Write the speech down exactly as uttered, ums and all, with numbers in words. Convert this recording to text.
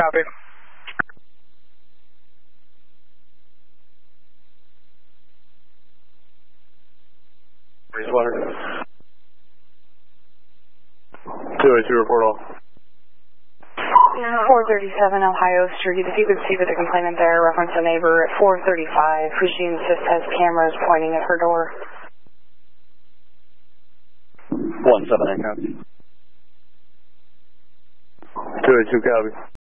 Copy. Water. two eight two, report all. four thirty-seven Ohio Street. If you could see with the complainant there, reference a neighbor at four thirty-five, who she insists has cameras pointing at her door. one seven eight, copy. two eight two, copy.